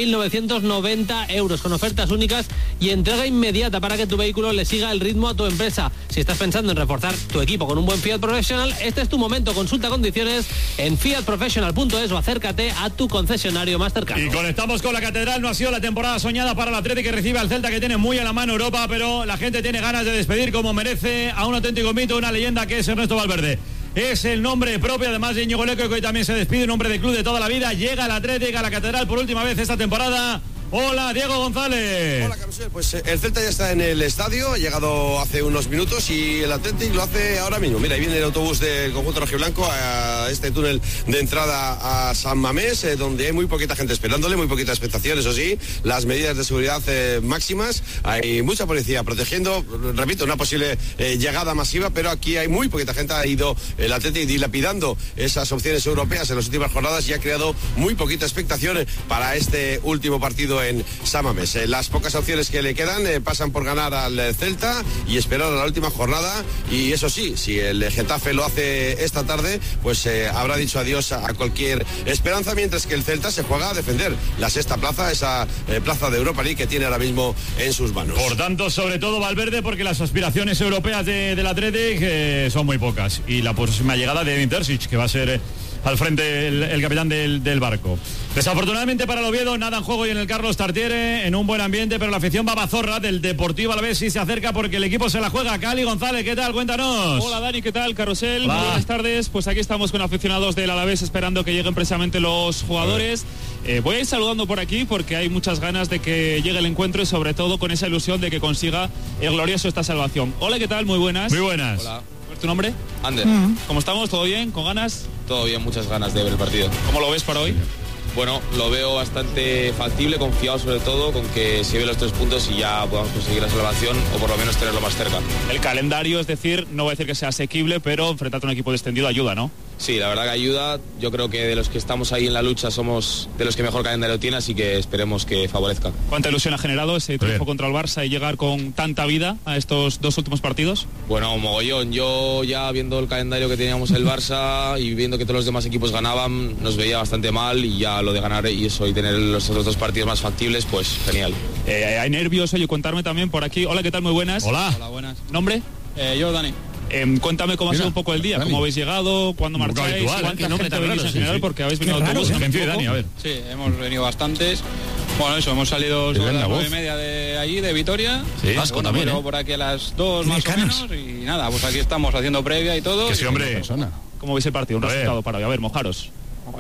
17.990 euros, con ofertas únicas y entrega inmediata para que tu vehículo le siga el ritmo a tu empresa. Si estás pensando en reforzar tu equipo con un buen Fiat profesional, este es tu momento. Consulta condiciones en fiatprofessional.es o acércate a tu concesionario más cercano. Y conectamos con la Catedral. No ha sido la temporada soñada para el Atlético, que recibe al Celta, que tiene muy a la mano Europa, pero la gente tiene ganas de despedir como merece a un auténtico mito, una leyenda que es Ernesto Valverde. Es el nombre propio, además de Íñigo Leco, que hoy también se despide, un hombre de club de toda la vida. Llega el Atlético a la Catedral por última vez esta temporada. Hola, Diego González. Hola, Carusel. Pues el Celta ya está en el estadio, ha llegado hace unos minutos y el Atlético lo hace ahora mismo. Mira, ahí viene el autobús del conjunto rojiblanco a este túnel de entrada a San Mamés, donde hay muy poquita gente esperándole, muy poquita expectación, eso sí, las medidas de seguridad máximas, hay mucha policía protegiendo, repito, una posible llegada masiva, pero aquí hay muy poquita gente. Ha ido el Atlético dilapidando esas opciones europeas en las últimas jornadas y ha creado muy poquita expectación para este último partido en San Mamés. Las pocas opciones que le quedan pasan por ganar al Celta y esperar a la última jornada, y eso sí, si el Getafe lo hace esta tarde, pues habrá dicho adiós a cualquier esperanza, mientras que el Celta se juega a defender la sexta plaza, esa plaza de Europa League que tiene ahora mismo en sus manos. Por tanto, sobre todo Valverde, porque las aspiraciones europeas del Athletic son muy pocas, y la próxima llegada de Edin Terzic, que va a ser al frente el capitán del barco. Desafortunadamente para el Oviedo, nada en juego y en el Carlos Tartiere, en un buen ambiente, pero la afición babazorra del Deportivo Alavés sí se acerca porque el equipo se la juega. Cali González, ¿qué tal? Cuéntanos. Hola Dani, ¿qué tal? Carrusel, muy buenas tardes. Pues aquí estamos con aficionados del Alavés esperando que lleguen precisamente los jugadores. Voy a ir saludando por aquí porque hay muchas ganas de que llegue el encuentro y sobre todo con esa ilusión de que consiga el glorioso esta salvación. Hola, ¿qué tal? Muy buenas. Muy buenas. Hola. ¿Tu nombre? Ander. ¿Cómo estamos? ¿Todo bien? ¿Con ganas? Todo bien, muchas ganas de ver el partido. ¿Cómo lo ves para hoy? Bueno, lo veo bastante factible, confiado sobre todo con que se lleve los 3 puntos y ya podamos conseguir la salvación o por lo menos tenerlo más cerca. El calendario, es decir, no voy a decir que sea asequible, pero enfrentarte a un equipo descendido ayuda, ¿no? Sí, la verdad que ayuda. Yo creo que de los que estamos ahí en la lucha somos de los que mejor calendario tiene, así que esperemos que favorezca. ¿Cuánta ilusión ha generado ese triunfo contra el Barça y llegar con tanta vida a estos 2 últimos partidos? Bueno, mogollón. Yo ya viendo el calendario que teníamos el Barça y viendo que todos los demás equipos ganaban, nos veía bastante mal, y ya lo de ganar y eso y tener los otros 2 partidos más factibles, pues genial. Hay nervios, oye, contarme también por aquí. Hola, ¿qué tal? Muy buenas. Hola. Hola, buenas. ¿Nombre? Yo, Dani. Cuéntame cómo ha sido un poco el día, cómo habéis llegado, cuándo marcháis, cuánta gente venís en general, porque habéis venido autobús. Dani, a ver. Sí, hemos venido bastantes. Bueno, eso, hemos salido sobre las 9:30 de allí, de Vitoria. Sí, Vasco bueno, también, por aquí a las 2 más o menos. Y nada, pues aquí estamos haciendo previa y todo. Que sí, hombre. ¿Cómo veis el partido? Un resultado para hoy. A ver, mojaros.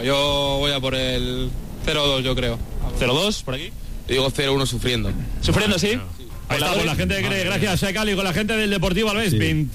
Yo voy a por el 0-2, yo creo. ¿0-2 por aquí? Yo digo 0-1 sufriendo. ¿Sufriendo, sí? Ahí está, con la gente que cree, gracias a Cali, con la gente del Deportivo Alavés,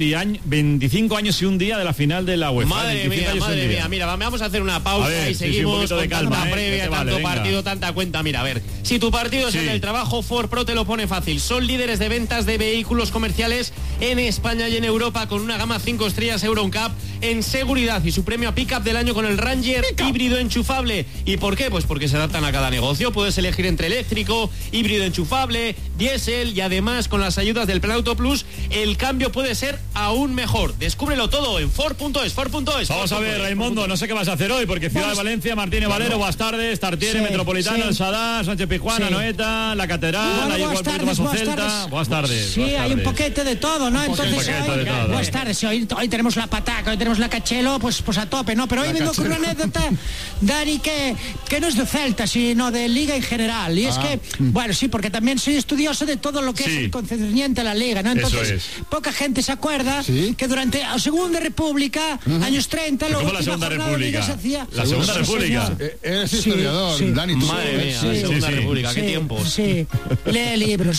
25 años y un día de la final de la UEFA. Madre mía, mira, vamos a hacer una pausa y seguimos con calma, previa, tanto partido, tanta cuenta. Mira, a ver, si tu partido es en el trabajo, Ford Pro te lo pone fácil. Son líderes de ventas de vehículos comerciales en España y en Europa, con una gama 5 estrellas Euro NCAP en seguridad y su premio a Pickup del año con el Ranger híbrido enchufable. ¿Y por qué? Pues porque se adaptan a cada negocio. Puedes elegir entre eléctrico, híbrido enchufable, diésel, y además con las ayudas del Plan Auto Plus el cambio puede ser aún mejor. Descúbrelo todo en Ford.es. Vamos a ver, Raimundo, no sé qué vas a hacer hoy, porque Ciudad de Valencia, Martínez Valero, buenas tardes, Tartiere, Metropolitano, El Sadar, Sánchez Pizjuán, Anoeta, La Catedral, hay igual poquito más Celta. Buenas tardes. Sí, hay un poquete de todo, ¿no? Entonces buenas tardes, hoy tenemos la pataca, hoy tenemos la cachelo, pues a tope, ¿no? Pero hoy vengo con una anécdota, Dani, que no es de Celta, sino de Liga en general. Y es que, bueno, sí, porque también soy estudioso de todo lo lo que es el concerniente a la Liga, ¿no? Entonces, poca gente se acuerda que durante la Segunda República, años 30, ¿cómo la Segunda República? La Segunda República. Eres historiador, Dani. Madre mía, la Segunda República, qué tiempos. Sí, lee libros,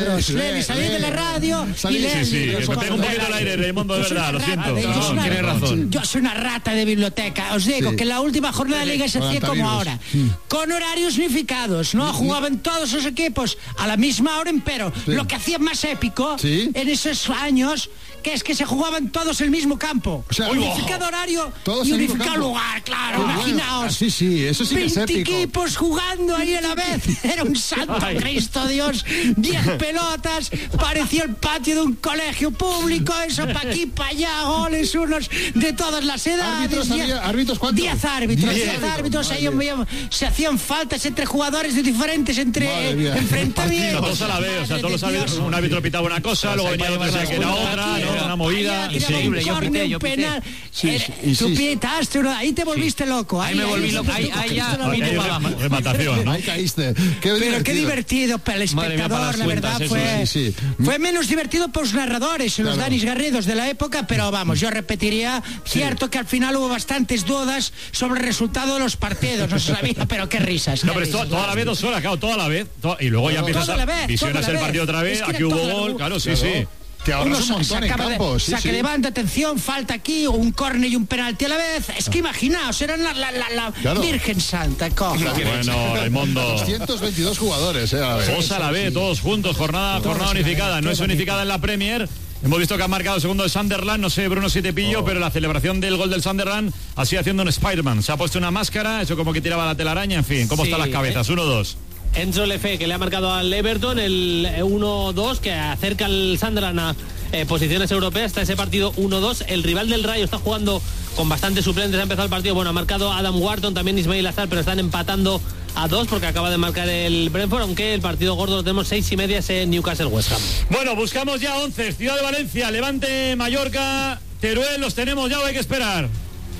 salí de la radio y lee libros. Me pego un poquito al aire, Raimundo, de verdad, lo siento. Tienes razón. Yo soy una rata de biblioteca. Os digo que la última jornada de Liga se hacía como ahora, con horarios unificados, ¿no? Jugaban todos los equipos a la misma hora, pero lo que hacía más épico en esos años, que es que se jugaban todos en el mismo campo. O sea, unificado horario y unificado lugar, claro. Imaginaos. Sí, eso sí que es 20 épico. equipos jugando ahí a la vez. Era un santo Cristo Dios. 10 pelotas. Parecía el patio de un colegio público. Eso para aquí, para allá. Goles unos de todas las edades. ¿Árbitros cuántos? 10 árbitros. 10 árbitros. Ahí se hacían faltas entre jugadores de diferentes enfrentamientos. Todos a la vez. O sea, todos los árbitros. Un árbitro pitaba una cosa, luego venía otro que era otra, ¿no? Una movida. Un penal. Tú pitaste, ahí te volviste loco. Ahí me volví loco. Ahí ya rematación, ¿no? Ahí caíste. Pero qué divertido para el espectador, la verdad. Fue menos divertido para los narradores y los Danis Garridos de la época, pero vamos, yo repetiría, cierto que al final hubo bastantes dudas sobre el resultado de los partidos, no se sabía, pero qué risas. No, pero toda la vez 2 horas, claro, toda la vez. Y luego ya empiezas a visionas el partido otra vez, aquí hubo gol, claro, sí. Que ahorras un montón en campos. Saque de banda, atención, falta aquí, un córner y un penalti a la vez. Es que imaginaos, eran la Virgen Santa. Bueno, Raimundo. 222 jugadores, a la vez. Todos a la vez, todos juntos, jornada unificada. No es unificada en la Premier. Hemos visto que ha marcado el segundo de Sunderland, no sé, Bruno, si te pillo, pero la celebración del gol del Sunderland ha sido haciendo un Spider-Man. Se ha puesto una máscara, hecho como que tiraba la telaraña, en fin. ¿Cómo están las cabezas? 1-2. Enzo Lefe, que le ha marcado al Everton el 1-2, que acerca al Sunderland a posiciones europeas. Está ese partido 1-2. El rival del Rayo está jugando con bastantes suplentes. Ha empezado el partido. Bueno, ha marcado Adam Wharton, también Ismail Azar, pero están empatando a 2 porque acaba de marcar el Brentford, aunque el partido gordo lo tenemos 6:30 en Newcastle West Ham. Bueno, buscamos ya 11. Ciudad de Valencia, Levante, Mallorca, Teruel, los tenemos ya o hay que esperar.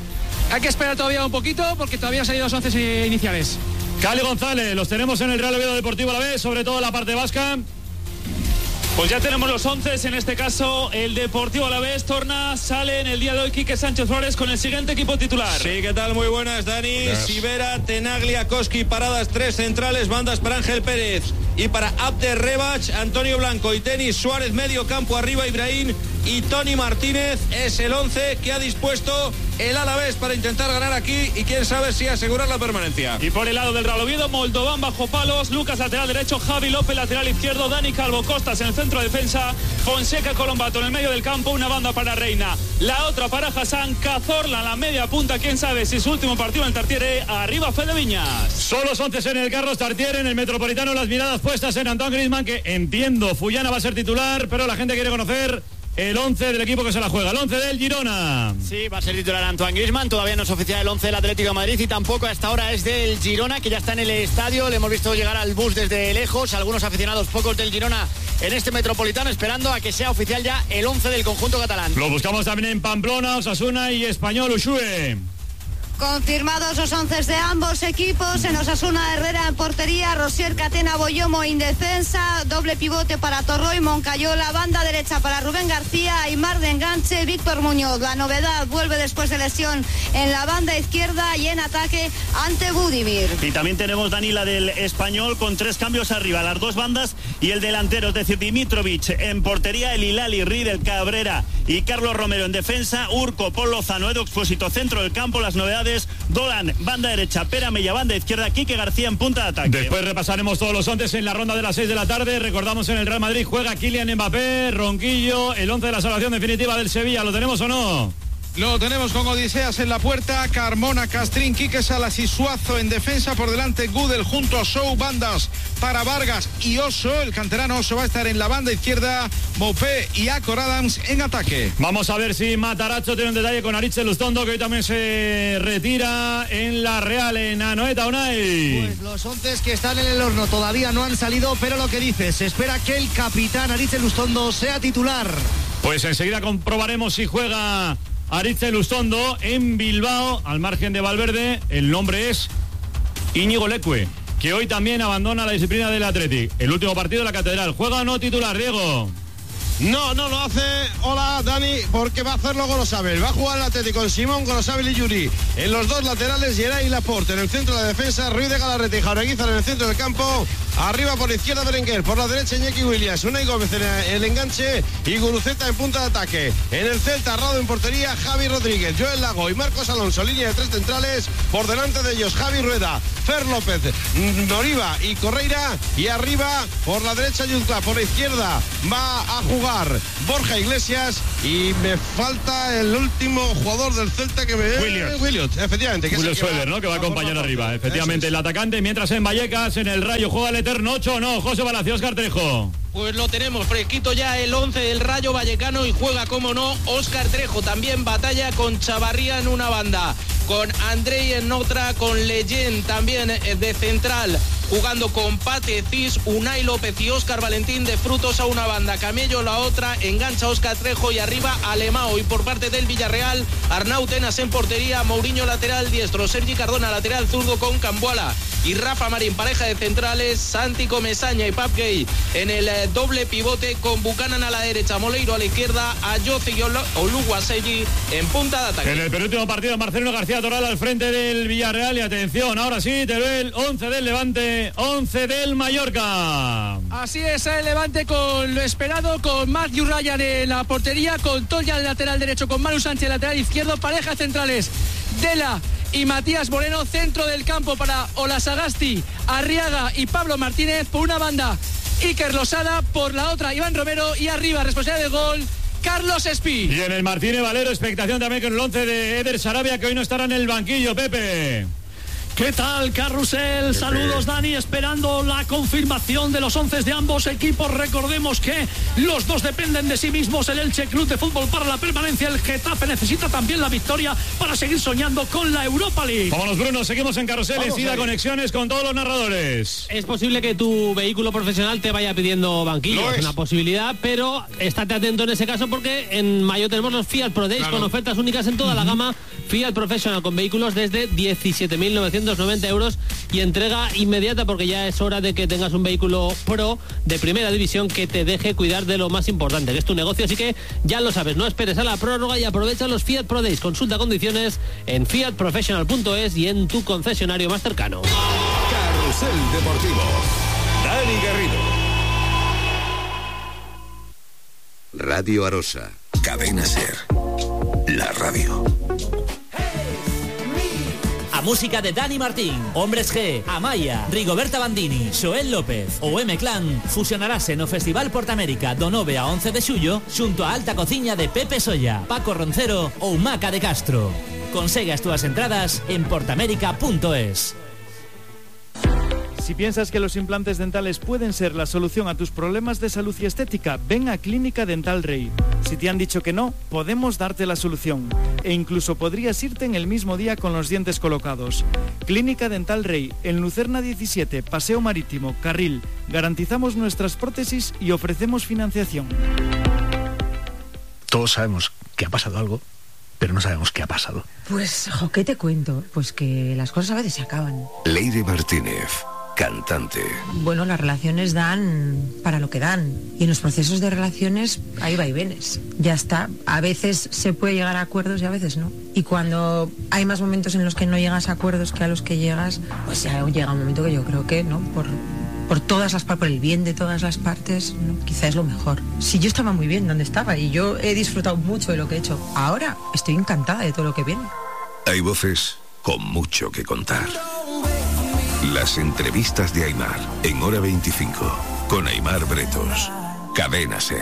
Hay que esperar todavía un poquito porque todavía han salido los 11 iniciales. Cali González, los tenemos en el Real Oviedo Deportivo Alavés, sobre todo la parte vasca. Pues ya tenemos los 11, en este caso el Deportivo Alavés Torna sale en el día de hoy Quique Sánchez Flores con el siguiente equipo titular. Sí, ¿qué tal? Muy buenas, Dani. Sivera, Tenaglia, Koski, paradas 3 centrales, bandas para Ángel Pérez y para Abder Rebach, Antonio Blanco y Tenis Suárez, medio campo arriba Ibrahim y Tony Martínez. Es el 11 que ha dispuesto el Alavés para intentar ganar aquí y quién sabe si asegurar la permanencia. Y por el lado del Real Oviedo, Moldován bajo palos, Lucas lateral derecho, Javi López lateral izquierdo, Dani Calvo Costas en el centro de defensa, Fonseca Colombato en el medio del campo, una banda para Reina, la otra para Hassan, Cazorla en la media punta, quién sabe si su último partido en el Tartiere, arriba Fede Viñas. Son los 11 en el Carlos Tartiere, en el Metropolitano, las miradas puestas en Antoine Griezmann, que entiendo, Fullana va a ser titular, pero la gente quiere conocer el 11 del equipo que se la juega, el 11 del Girona. Sí, va a ser titular Antoine Griezmann, todavía no es oficial el 11 del Atlético de Madrid y tampoco a esta hora es del Girona, que ya está en el estadio, le hemos visto llegar al bus desde lejos, algunos aficionados pocos del Girona en este Metropolitano esperando a que sea oficial ya el 11 del conjunto catalán. Lo buscamos también en Pamplona, Osasuna y Español, Ushue. Confirmados los 11 de ambos equipos. En Osasuna, Herrera en portería, Rosier, Catena, Boyomo en defensa, doble pivote para Torroy, Moncayola, banda derecha para Rubén García, Aimar de enganche, Víctor Muñoz. La novedad, vuelve después de lesión en la banda izquierda y en ataque ante Budimir. Y también tenemos Danila del Español con 3 cambios arriba, las 2 bandas y el delantero, es decir, Dimitrovic en portería, el Hilali, Riedel, Cabrera y Carlos Romero en defensa, Urco, Paul Lozano, Edu Expósito, centro del campo. Las novedades: Dolan, banda derecha, Pera Mella, banda izquierda, Quique García en punta de ataque. Después repasaremos todos los 11 en la ronda de las 6 de la tarde. Recordamos, en el Real Madrid juega Kylian Mbappé, Ronquillo, el 11 de la salvación definitiva del Sevilla. ¿Lo tenemos o no? Lo tenemos con Odiseas en la puerta, Carmona, Castrín, Quique Salas y Suazo en defensa, por delante Gudel junto a Sou, bandas para Vargas y Oso, el canterano Oso va a estar en la banda izquierda, Mopé y Acor Adams en ataque. Vamos a ver si Matarazzo tiene un detalle con Aritz Lustondo, que hoy también se retira en la Real, en Anoeta, Unai. Pues los 11 que están en el horno todavía no han salido, pero lo que dice, se espera que el capitán Aritz Lustondo sea titular. Pues enseguida comprobaremos si juega Aritz Lustondo en Bilbao, al margen de Valverde. El nombre es Íñigo Leque. que hoy también abandona la disciplina del Athletic. El último partido de la Catedral. ¿Juega o no titular, Diego? No lo hace. Hola, Dani, porque va a hacerlo Gorosabel. Va a jugar el Atlético con Simón, Gorosabel y Yuri. En los dos laterales, Geray y Laporte. En el centro de la defensa, Ruiz de Galarreta y Jaureguizar en el centro del campo. Arriba por izquierda, Berenguer. Por la derecha, Iñaki Williams. Unai Gómez en el enganche y Guruceta en punta de ataque. En el Celta, Rado en portería, Javi Rodríguez, Joel Lago y Marcos Alonso. Línea de 3 centrales. Por delante de ellos, Javi Rueda, Fer López, Noriva y Correira. Y arriba, por la derecha, Yuzcla. Por la izquierda, va a jugar Borja Iglesias y me falta el último jugador del Celta que me... Williot, efectivamente. Williot Schroeder, ¿no? Que va a acompañar arriba, efectivamente, el atacante. Mientras en Vallecas, en el Rayo, juega el eterno 8 o no. José Palacio, Óscar Trejo. Pues lo tenemos fresquito ya el 11 del Rayo Vallecano y juega, como no, Óscar Trejo. También batalla con Chavarría en una banda, con Andrei en otra, con Leyen también de central, jugando con Pate Cis, Unai López y Óscar Valentín de Frutos a una banda, Camello la otra, engancha Óscar Trejo y arriba Alemao. Y por parte del Villarreal, Arnau Tenas en portería, Mourinho lateral diestro, Sergi Cardona lateral zurdo con Cambuala y Rafa Marín, pareja de centrales, Santi Comesaña y Pap Gay en el doble pivote, con Buchanan a la derecha, Moleiro a la izquierda, Ayoce y Oluwaseyi en punta de ataque. En el penúltimo partido, Marcelino García Toral al frente del Villarreal. Y atención, ahora sí, Teruel, 11 del Levante, 11 del Mallorca. Así es, el Levante con lo esperado, con Matthew Ryan en la portería, con Toya en lateral derecho, con Manu Sánchez lateral izquierdo, parejas centrales, Dela y Matías Moreno, centro del campo para Olasagasti, Arriaga y Pablo Martínez por una banda, Iker Losada por la otra, Iván Romero, y arriba, responsable del gol, Carlos Espí. Y en el Martínez Valero, expectación también con el 11 de Eder Sarabia, que hoy no estará en el banquillo, Pepe. ¿Qué tal, Carrusel? Saludos, Dani, esperando la confirmación de los 11 de ambos equipos. Recordemos que los dos dependen de sí mismos. El Elche Club de Fútbol para la permanencia, el Getafe necesita también la victoria para seguir soñando con la Europa League. Vámonos, Bruno, seguimos en Carruseles y da conexiones con todos los narradores. Es posible que tu vehículo profesional te vaya pidiendo banquillo, es una posibilidad, pero estate atento en ese caso, porque en mayo tenemos los Fiat Pro Days con ofertas únicas en toda la gama Fiat Professional, con vehículos desde 17.990 euros y entrega inmediata, porque ya es hora de que tengas un vehículo Pro de primera división que te deje cuidar de lo más importante, que es tu negocio. Así que ya lo sabes, no esperes a la prórroga y aprovecha los Fiat Pro Days. Consulta condiciones en fiatprofessional.es y en tu concesionario más cercano. Carrusel Deportivo, Dani Garrido. Radio Arosa, Cadena Ser, la radio. A música de Dani Martín, Hombres G, Amaya, Rigoberta Bandini, Xoel López ou M-Clan fusionarase no Festival Portamérica do 9 a 11 de xullo xunto a alta cociña de Pepe Solla, Paco Roncero ou Maca de Castro. Consegue as túas entradas en portamérica.es. Si piensas que los implantes dentales pueden ser la solución a tus problemas de salud y estética, ven a Clínica Dental Rey. Si te han dicho que no, podemos darte la solución. E incluso podrías irte en el mismo día con los dientes colocados. Clínica Dental Rey, en Lucerna 17, Paseo Marítimo, Carril. Garantizamos nuestras prótesis y ofrecemos financiación. Todos sabemos que ha pasado algo, pero no sabemos qué ha pasado. Pues, ¿qué te cuento? Pues que las cosas a veces se acaban. Leire Martínez, cantante. Bueno, las relaciones dan para lo que dan. Y en los procesos de relaciones hay vaivenes. Ya está. A veces se puede llegar a acuerdos y a veces no. Y cuando hay más momentos en los que no llegas a acuerdos que a los que llegas, pues ya llega un momento que yo creo que, ¿no? Por el bien de todas las partes, ¿no? Quizá es lo mejor. Si yo estaba muy bien donde estaba y yo he disfrutado mucho de lo que he hecho, ahora estoy encantada de todo lo que viene. Hay voces con mucho que contar. Las entrevistas de Aimar en Hora 25 con Aimar Bretos. Cadena Ser.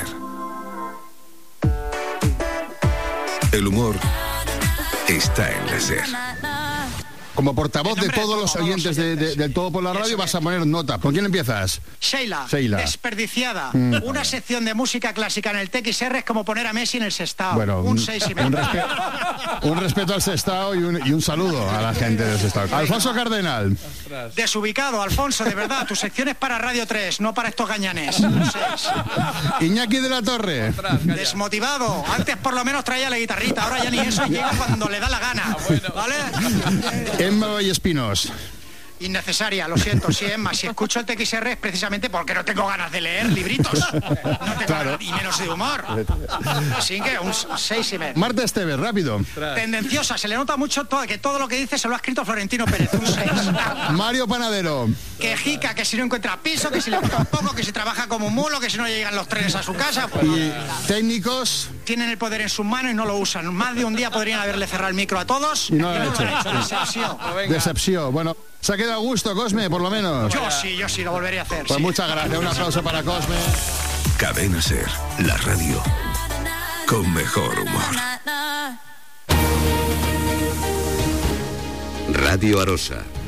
El humor está en la Ser. Como portavoz de todos los oyentes del Todo por la Radio, vas a poner nota. ¿Con quién empiezas? Sheila. Desperdiciada. Una sección de música clásica en el TXR es como poner a Messi en el Sestao. Bueno, un 6,5. Un respeto al Sestao y un saludo a la gente del Sestao. Alfonso Cardenal. Desubicado, Alfonso, de verdad. Tu sección es para Radio 3, no para estos gañanes. Iñaki de la Torre. Desmotivado. Antes por lo menos traía la guitarrita, ahora ya ni eso, llega cuando le da la gana. ¿Vale? Emma Vallespinos. Innecesaria, lo siento, sí, Emma. Si escucho el TXR es precisamente porque no tengo ganas de leer libritos. No tengo ganas, y menos de humor. Así que un 6,5. Marta Esteves, rápido. Tendenciosa, se le nota mucho que todo lo que dice se lo ha escrito Florentino Pérez. Un 6. Mario Panadero. Que jica, que si no encuentra piso, que si le gusta un poco, que si trabaja como un mulo, que si no llegan los trenes a su casa. Y técnicos. Tienen el poder en sus manos y no lo usan. Más de un día podrían haberle cerrado el micro a todos. Y no lo han hecho. Decepción. Decepción. Bueno, se ha quedado a gusto, Cosme, por lo menos. Yo sí, lo volveré a hacer. Pues sí. Muchas gracias. Un aplauso para Cosme. Cadena Ser, la radio con mejor humor. Radio Arosa.